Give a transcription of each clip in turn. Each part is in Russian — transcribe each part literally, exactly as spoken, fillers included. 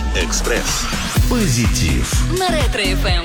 Экспресс. Позитив. На Ретро-эф эм.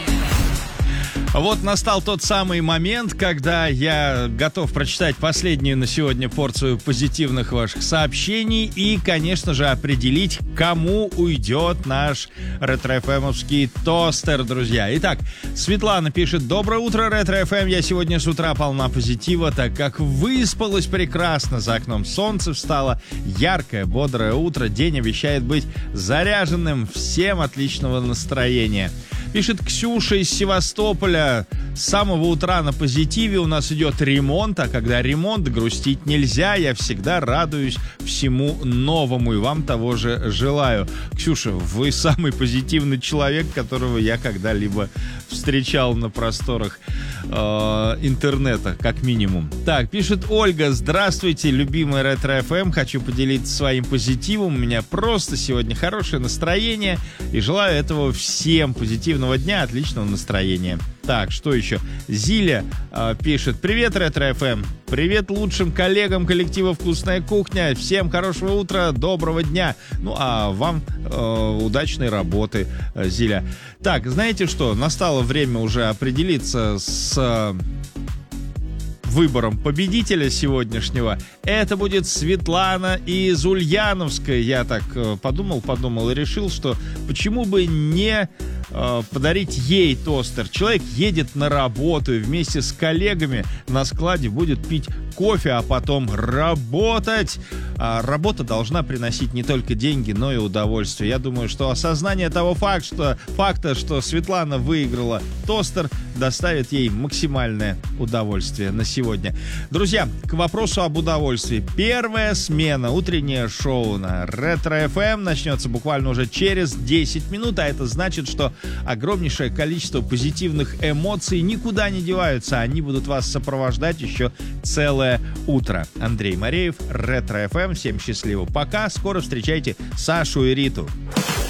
Вот настал тот самый момент, когда я готов прочитать последнюю на сегодня порцию позитивных ваших сообщений и, конечно же, определить, кому уйдет наш ретро-эф эмовский тостер, друзья. Итак, Светлана пишет: «Доброе утро, Ретро-эф эм. Я сегодня с утра полна позитива, так как выспалась прекрасно. За окном солнце встало. Яркое, бодрое утро. День обещает быть заряженным. Всем отличного настроения». Пишет Ксюша из Севастополя: «С самого утра на позитиве, у нас идет ремонт, а когда ремонт, грустить нельзя. Я всегда радуюсь всему новому и вам того же желаю». Ксюша, вы самый позитивный человек, которого я когда-либо встречал на просторах э, интернета, как минимум. Так, пишет Ольга: «Здравствуйте, любимый Ретро-эф эм. Хочу поделиться своим позитивом. У меня просто сегодня хорошее настроение и желаю этого всем. Позитивного дня, отличного настроения». Так, что еще? Зиля э, пишет: «Привет, Ретро-эф эм. Привет лучшим коллегам коллектива «Вкусная кухня». Всем хорошего утра, доброго дня. Ну, а вам э, удачной работы, э, Зиля». Так, знаете что? Настало время уже определиться с э, выбором победителя сегодняшнего. Это будет Светлана из Ульяновска. Я так э, подумал, подумал и решил, что почему бы не э, подарить ей тостер. Человек едет на работу и вместе с коллегами на складе будет пить кофе, а потом работать. А работа должна приносить не только деньги, но и удовольствие. Я думаю, что осознание того факта, что, факта, что Светлана выиграла тостер, доставит ей максимальное удовольствие на сегодня. Друзья, к вопросу об удовольствии. Первая смена, утреннее шоу на Ретро-эф эм начнется буквально уже через десять минут, а это значит, что огромнейшее количество позитивных эмоций никуда не деваются. Они будут вас сопровождать еще целое утро. Андрей Мареев, Ретро-эф эм. Всем счастливо. Пока. Скоро встречайте Сашу и Риту.